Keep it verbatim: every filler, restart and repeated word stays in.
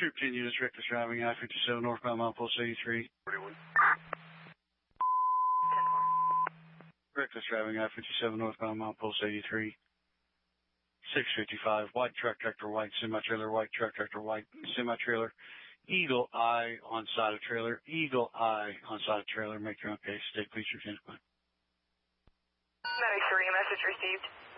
Troop ten units, reckless driving, I fifty-seven northbound, mile post eighty-three. forty-one. Reckless driving, I fifty-seven northbound, mile post eighty-three. six fifty-five, white truck, tractor, white, semi-trailer, white truck, tractor, white, semi-trailer. Eagle Eye on side of trailer. Eagle Eye on side of trailer. Make your own case. State police, Lieutenant. ninety-three, message received.